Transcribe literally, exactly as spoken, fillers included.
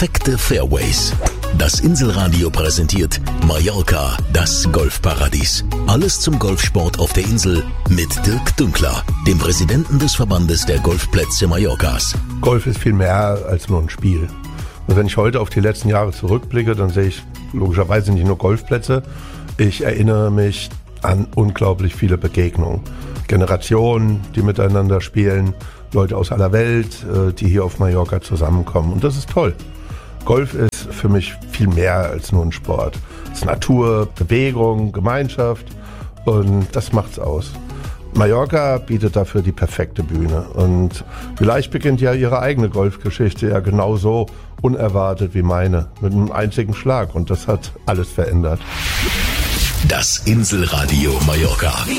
Perfekte Fairways. Das Inselradio präsentiert Mallorca, das Golfparadies. Alles zum Golfsport auf der Insel mit Dirk Dünkler, dem Präsidenten des Verbandes der Golfplätze Mallorcas. Golf ist viel mehr als nur ein Spiel. Und wenn ich heute auf die letzten Jahre zurückblicke, dann sehe ich logischerweise nicht nur Golfplätze. Ich erinnere mich an unglaublich viele Begegnungen. Generationen, die miteinander spielen, Leute aus aller Welt, die hier auf Mallorca zusammenkommen. Und das ist toll. Golf ist für mich viel mehr als nur ein Sport. Es ist Natur, Bewegung, Gemeinschaft und das macht's aus. Mallorca bietet dafür die perfekte Bühne und vielleicht beginnt ja ihre eigene Golfgeschichte ja genauso unerwartet wie meine, mit einem einzigen Schlag und das hat alles verändert. Das Inselradio Mallorca.